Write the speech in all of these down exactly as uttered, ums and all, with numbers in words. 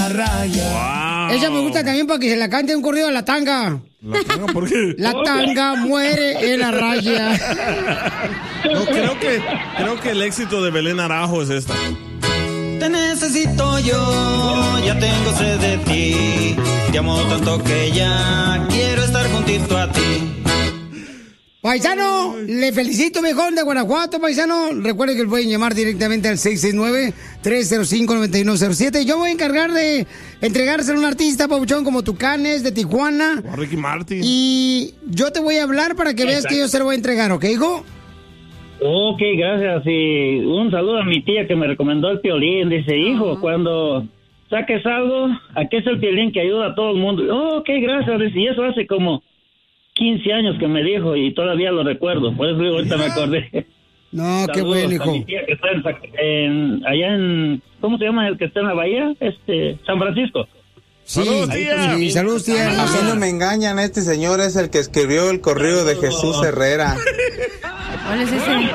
la raya. Wow. Esa me gusta también para que se la cante un corrido a la tanga. ¿La tanga por qué? La tanga muere en la raya. No, creo que, creo que el éxito de Belén Arajo es esta. Te necesito yo, ya tengo sed de ti. Te amo tanto que ya quiero estar juntito a ti. Paisano, le felicito, viejón de Guanajuato, paisano. Recuerde que pueden llamar directamente al seis seis nueve, tres cero cinco, nueve uno cero siete. Yo voy a encargar de entregárselo a un artista, papuchón, como Tucanes, de Tijuana. O Ricky Martin. Y yo te voy a hablar para que veas Exacto. que yo se lo voy a entregar, ¿ok, hijo? Ok, gracias. Y un saludo a mi tía que me recomendó el Piolín. Dice, hijo, cuando saques algo, aquí es el Piolín que ayuda a todo el mundo. Oh, ok, gracias. Dice, y eso hace como quince años que me dijo y todavía lo recuerdo. Por eso digo, ahorita me acordé. No, qué Saludos bueno, a hijo. mi tía que está en, Zac- en- allá en, ¿cómo se llama el que está en la bahía? Este, San Francisco. Sí, Saludos, tía. sí, saludos, tía. A mí no me engañan, este señor es el que escribió el corrido de Jesús Herrera. ¿Cuál es ese?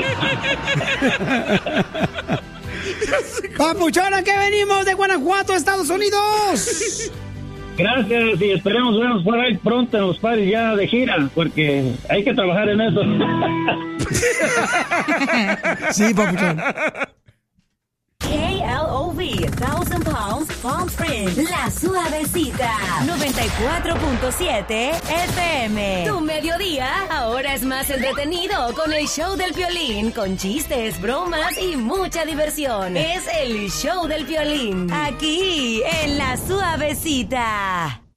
Papuchona, que venimos de Guanajuato, Estados Unidos. Gracias y esperemos vernos por ahí pronto en los paris ya de gira, porque hay que trabajar en eso. Sí, papuchón. K L O V, Thousand Palms, Palm Springs, La Suavecita, noventa y cuatro punto siete F M. Tu mediodía ahora es más entretenido con el show del Piolín, con chistes, bromas y mucha diversión. Es el show del Piolín, aquí en La Suavecita.